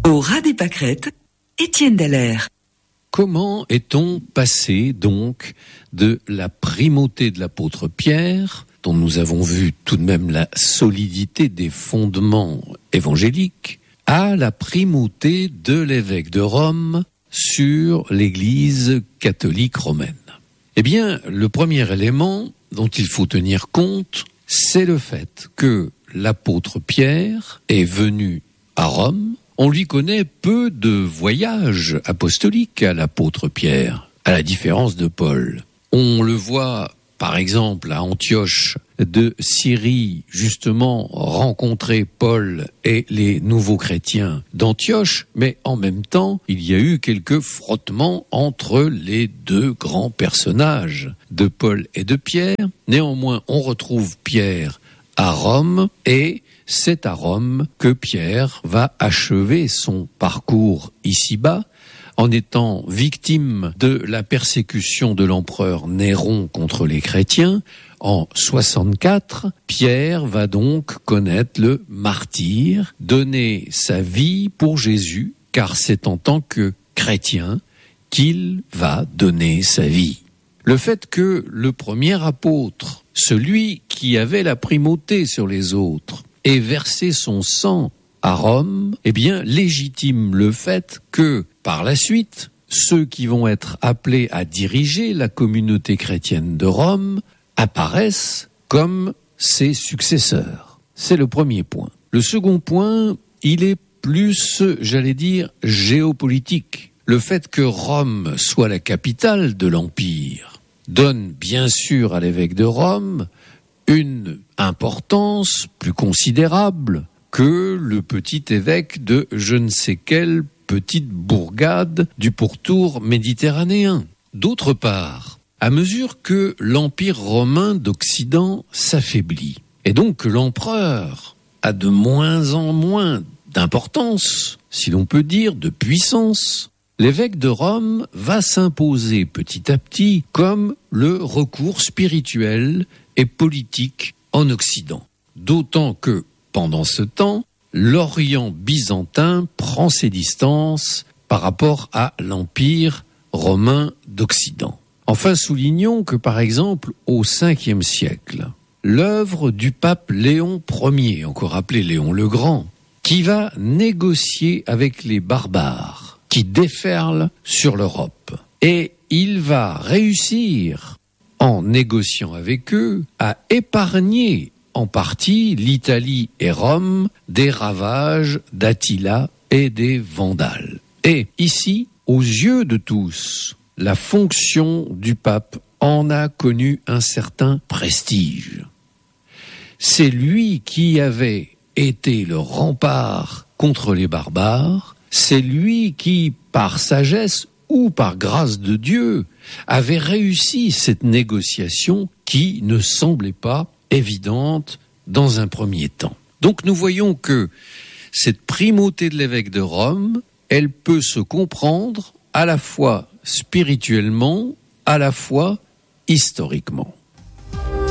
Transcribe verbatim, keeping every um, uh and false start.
Au ras des pâquerettes, Étienne Dallaire. Comment est-on passé donc de la primauté de l'apôtre Pierre, dont nous avons vu tout de même la solidité des fondements évangéliques, à la primauté de l'évêque de Rome sur l'Église catholique romaine? Eh bien, le premier élément dont il faut tenir compte, c'est le fait que l'apôtre Pierre est venu à Rome. On lui connaît peu de voyages apostoliques à l'apôtre Pierre, à la différence de Paul. On le voit, par exemple, à Antioche de Syrie, justement, rencontrer Paul et les nouveaux chrétiens d'Antioche, mais en même temps, il y a eu quelques frottements entre les deux grands personnages de Paul et de Pierre. Néanmoins, on retrouve Pierre à Rome, et c'est à Rome que Pierre va achever son parcours ici-bas, en étant victime de la persécution de l'empereur Néron contre les chrétiens. En soixante-quatre, Pierre va donc connaître le martyre, donner sa vie pour Jésus, car c'est en tant que chrétien qu'il va donner sa vie. Le fait que le premier apôtre, celui qui avait la primauté sur les autres, ait versé son sang à Rome, eh bien, légitime le fait que, par la suite, ceux qui vont être appelés à diriger la communauté chrétienne de Rome apparaissent comme ses successeurs. C'est le premier point. Le second point, il est plus, j'allais dire, géopolitique. Le fait que Rome soit la capitale de l'Empire donne bien sûr à l'évêque de Rome une importance plus considérable que le petit évêque de je ne sais quelle petite bourgade du pourtour méditerranéen. D'autre part, à mesure que l'Empire romain d'Occident s'affaiblit, et donc que l'empereur a de moins en moins d'importance, si l'on peut dire, de puissance, l'évêque de Rome va s'imposer petit à petit comme le recours spirituel et politique en Occident. D'autant que, pendant ce temps, l'Orient byzantin prend ses distances par rapport à l'Empire romain d'Occident. Enfin, soulignons que, par exemple, au cinquième siècle, l'œuvre du pape Léon Ier, encore appelé Léon le Grand, qui va négocier avec les barbares, qui déferlent sur l'Europe. Et il va réussir, en négociant avec eux, à épargner en partie l'Italie et Rome des ravages d'Attila et des Vandales. Et ici, aux yeux de tous, la fonction du pape en a connu un certain prestige. C'est lui qui avait été le rempart contre les barbares. C'est lui qui, par sagesse ou par grâce de Dieu, avait réussi cette négociation qui ne semblait pas évidente dans un premier temps. Donc nous voyons que cette primauté de l'évêque de Rome, elle peut se comprendre à la fois spirituellement, à la fois historiquement.